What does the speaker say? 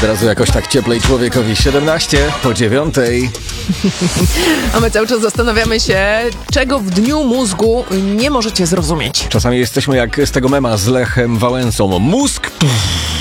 Od razu jakoś tak cieplej człowiekowi. 7:17 A my cały czas zastanawiamy się, czego w dniu mózgu nie możecie zrozumieć. Czasami jesteśmy jak z tego mema z Lechem Wałęsą. Mózg...